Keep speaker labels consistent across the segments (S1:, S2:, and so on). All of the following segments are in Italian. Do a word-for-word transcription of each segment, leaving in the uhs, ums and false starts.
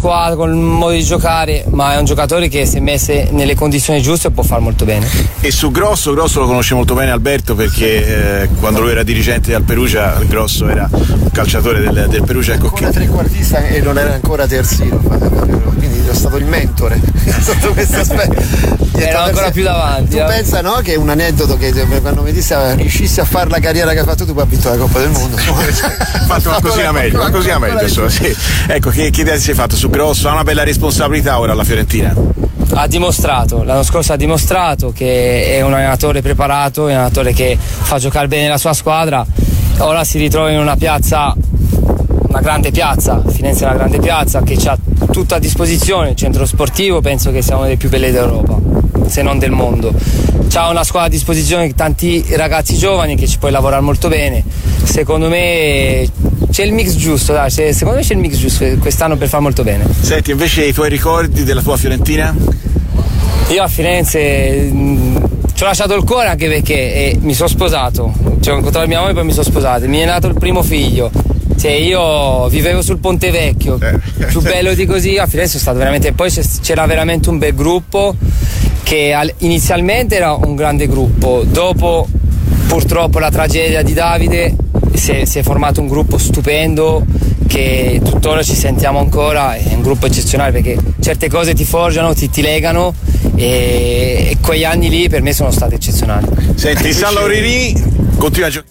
S1: squadra, col modo di giocare, ma è un giocatore che se messe nelle condizioni giuste può far molto bene.
S2: E su Grosso, Grosso lo conosce molto bene Alberto, perché eh, quando lui era dirigente al Perugia, Grosso era un calciatore del, del Perugia. Ecco,
S3: ancora trequartista e non era ancora terzino, quindi è stato il mentore sotto questo aspetto.
S1: Era ancora più davanti.
S3: Tu
S1: eh.
S3: pensa, no, che è un aneddoto che quando mi disse riuscissi a fare la carriera che hai fatto tu, poi ha vinto la Coppa del Mondo.
S2: Ha fatto una cosina meglio, una cosina meglio, insomma, sì. Ecco, che, che idea ti sei fatto su Grosso? Ha una bella responsabilità ora alla Fiorentina.
S1: Ha dimostrato, l'anno scorso ha dimostrato che è un allenatore preparato, è un allenatore che fa giocare bene la sua squadra. Ora si ritrova in una piazza, una grande piazza, Firenze è una grande piazza che ha tutto a disposizione, il centro sportivo, penso che sia una delle più belle d'Europa, se non del mondo. C'ha una squadra a disposizione, tanti ragazzi giovani che ci puoi lavorare molto bene. Secondo me c'è il mix giusto, dai, secondo me c'è il mix giusto quest'anno per far molto bene.
S2: Senti, invece i tuoi ricordi della tua Fiorentina?
S1: Io a Firenze mh, ci ho lasciato il cuore, anche perché eh, mi sono sposato, cioè, ho incontrato mia moglie e poi mi sono sposato, mi è nato il primo figlio. Cioè, io vivevo sul Ponte Vecchio,
S2: eh.
S1: più bello di così. A Firenze è stato veramente, poi c'era veramente un bel gruppo che inizialmente era un grande gruppo, dopo purtroppo la tragedia di Davide si è, si è formato un gruppo stupendo che tuttora ci sentiamo ancora, è un gruppo eccezionale perché certe cose ti forgiano, ti, ti legano e, e quegli anni lì per me sono stati eccezionali.
S2: Senti, San Laurini continua a giocare.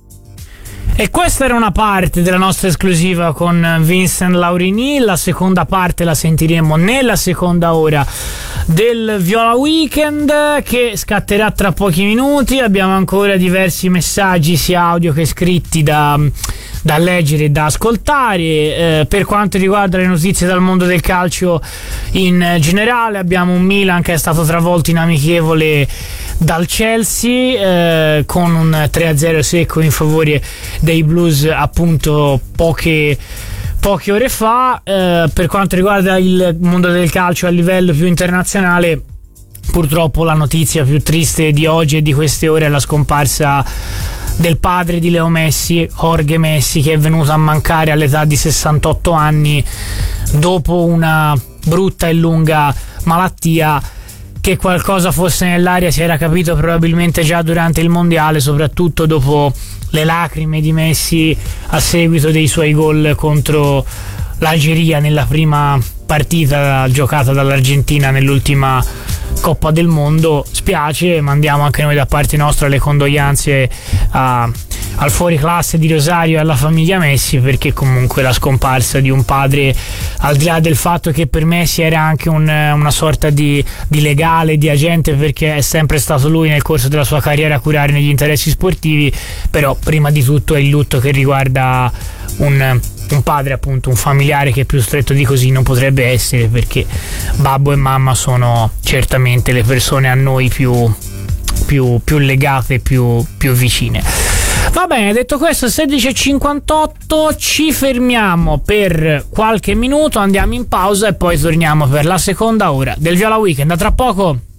S4: E questa era una parte della nostra esclusiva con Vincent Laurini. La seconda parte la sentiremo nella seconda ora del Viola Weekend, che scatterà tra pochi minuti. Abbiamo ancora diversi messaggi sia audio che scritti da, da leggere e da ascoltare. Eh, per quanto riguarda le notizie dal mondo del calcio in generale, abbiamo un Milan che è stato travolto in amichevole dal Chelsea eh, con un tre a zero secco in favore dei Blues appunto poche poche ore fa. Eh, per quanto riguarda il mondo del calcio a livello più internazionale, purtroppo la notizia più triste di oggi e di queste ore è la scomparsa del padre di Leo Messi, Jorge Messi, che è venuto a mancare all'età di sessantotto anni dopo una brutta e lunga malattia. Che qualcosa fosse nell'aria si era capito probabilmente già durante il mondiale, soprattutto dopo le lacrime di Messi a seguito dei suoi gol contro l'Algeria nella prima partita giocata dall'Argentina nell'ultima Coppa del Mondo. Spiace, mandiamo anche noi da parte nostra le condoglianze a, al fuoriclasse di Rosario e alla famiglia Messi, perché comunque la scomparsa di un padre, al di là del fatto che per Messi era anche un, una sorta di, di legale, di agente, perché è sempre stato lui nel corso della sua carriera a curare negli interessi sportivi, però prima di tutto è il lutto che riguarda un, un padre, appunto un familiare che più stretto di così non potrebbe essere, perché babbo e mamma sono certamente le persone a noi più, più, più legate, più, più vicine. Va bene, detto questo, sedici e cinquantotto, ci fermiamo per qualche minuto, andiamo in pausa e poi torniamo per la seconda ora del Viola Weekend. A tra poco.